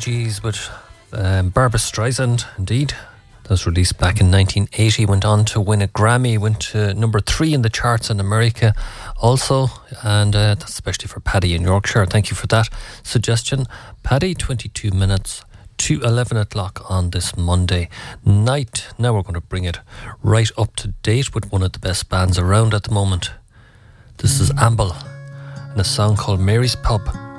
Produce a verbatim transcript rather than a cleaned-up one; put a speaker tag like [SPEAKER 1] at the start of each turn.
[SPEAKER 1] Gees with um, Barbra Streisand, indeed. That was released back in nineteen eighty, went on to win a Grammy, went to number three in the charts in America also, and uh, that's especially for Paddy in Yorkshire. Thank you for that suggestion. Paddy, twenty-two minutes to eleven o'clock on this Monday night. Now we're going to bring it right up to date with one of the best bands around at the moment. This is Amble and a song called Mary's Pub.